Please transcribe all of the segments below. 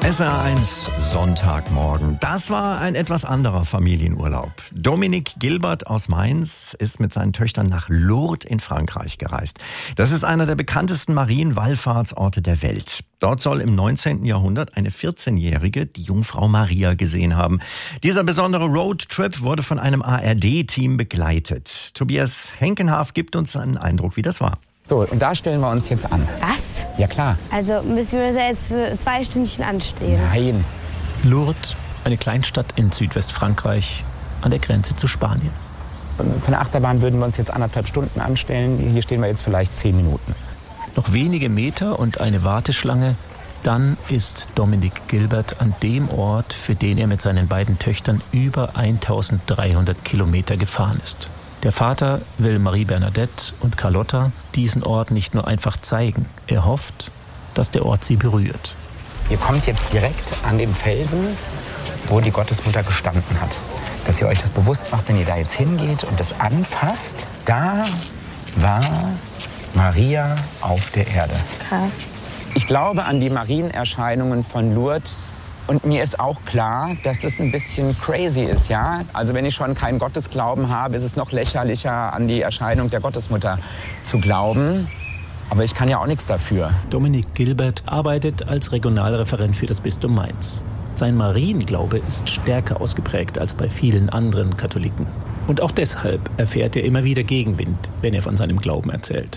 SR1 Sonntagmorgen. Das war ein etwas anderer Familienurlaub. Dominik Gilbert aus Mainz ist mit seinen Töchtern nach Lourdes in Frankreich gereist. Das ist einer der bekanntesten Marienwallfahrtsorte der Welt. Dort soll im 19. Jahrhundert eine 14-Jährige die Jungfrau Maria gesehen haben. Dieser besondere Roadtrip wurde von einem ARD-Team begleitet. Tobias Henkenhaf gibt uns einen Eindruck, wie das war. So, und da stellen wir uns jetzt an. Was? Ja, klar. Also müssen wir uns ja jetzt 2 Stündchen anstehen. Nein. Lourdes, eine Kleinstadt in Südwestfrankreich an der Grenze zu Spanien. Von der Achterbahn würden wir uns jetzt 1,5 Stunden anstellen. Hier stehen wir jetzt vielleicht 10 Minuten. Noch wenige Meter und eine Warteschlange. Dann ist Dominik Gilbert an dem Ort, für den er mit seinen beiden Töchtern über 1300 Kilometer gefahren ist. Der Vater will Marie Bernadette und Carlotta diesen Ort nicht nur einfach zeigen. Er hofft, dass der Ort sie berührt. Ihr kommt jetzt direkt an dem Felsen, wo die Gottesmutter gestanden hat. Dass ihr euch das bewusst macht, wenn ihr da jetzt hingeht und das anfasst. Da war Maria auf der Erde. Krass. Ich glaube an die Marienerscheinungen von Lourdes. Und mir ist auch klar, dass das ein bisschen crazy ist, ja? Also wenn ich schon keinen Gottesglauben habe, ist es noch lächerlicher, an die Erscheinung der Gottesmutter zu glauben. Aber ich kann ja auch nichts dafür. Dominik Gilbert arbeitet als Regionalreferent für das Bistum Mainz. Sein Marienglaube ist stärker ausgeprägt als bei vielen anderen Katholiken. Und auch deshalb erfährt er immer wieder Gegenwind, wenn er von seinem Glauben erzählt.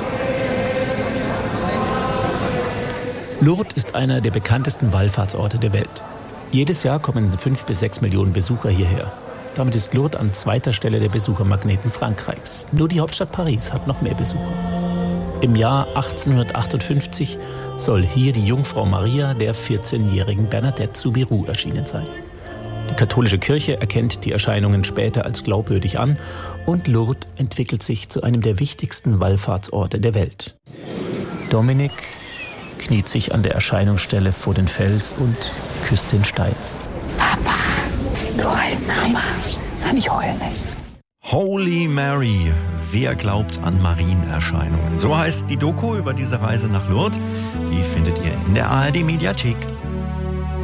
Lourdes ist einer der bekanntesten Wallfahrtsorte der Welt. Jedes Jahr kommen 5 bis 6 Millionen Besucher hierher. Damit ist Lourdes an zweiter Stelle der Besuchermagneten Frankreichs. Nur die Hauptstadt Paris hat noch mehr Besucher. Im Jahr 1858 soll hier die Jungfrau Maria der 14-jährigen Bernadette Soubirous erschienen sein. Die katholische Kirche erkennt die Erscheinungen später als glaubwürdig an und Lourdes entwickelt sich zu einem der wichtigsten Wallfahrtsorte der Welt. Dominik kniet sich an der Erscheinungsstelle vor den Fels und küsst den Stein. Papa, du heulst aber. Nein, ich heule nicht. Holy Mary, wer glaubt an Marienerscheinungen? So heißt die Doku über diese Reise nach Lourdes. Die findet ihr in der ARD-Mediathek.